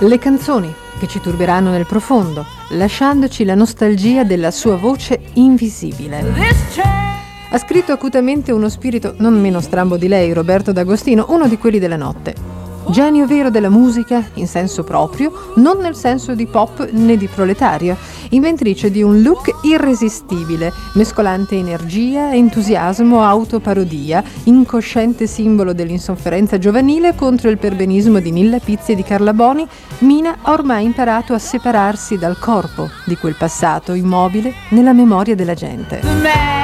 Le canzoni che ci turberanno nel profondo, lasciandoci la nostalgia della sua voce invisibile. Ha scritto acutamente uno spirito non meno strambo di lei, Roberto D'Agostino, uno di quelli della notte. Genio vero della musica, in senso proprio, non nel senso di pop né di proletario, inventrice di un look irresistibile, mescolante energia, entusiasmo, autoparodia, incosciente simbolo dell'insofferenza giovanile contro il perbenismo di Nilla Pizzi e di Carla Boni. Mina ha ormai imparato a separarsi dal corpo di quel passato immobile nella memoria della gente.